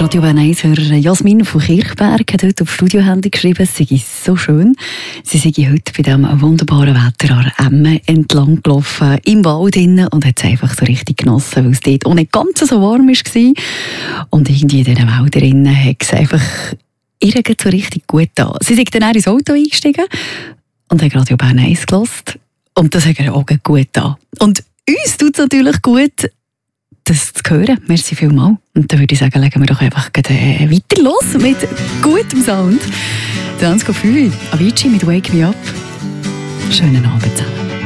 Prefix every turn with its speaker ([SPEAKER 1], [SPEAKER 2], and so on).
[SPEAKER 1] Radio Bern 1-Hörer Jasmin von Kirchberg hat heute auf Studiohandy geschrieben, es sei so schön. Sie sei heute bei diesem wunderbaren Wetter an Emme entlang gelaufen, im Wald innen, und hat es einfach so richtig genossen, weil es dort auch nicht ganz so warm war. Und irgendwie in diesen Wäldern innen hat es einfach ihr so richtig gut getan. Sie sind dann ins Auto eingestiegen und haben Radio Bern 1 gehört. Und das hat ihr auch gut getan. Und uns tut es natürlich gut, das zu hören. Merci vielmals. Und dann würde ich sagen, legen wir doch einfach weiter los mit gutem Sound. 20.05 Avicii mit Wake Me Up. Schönen Abend zusammen.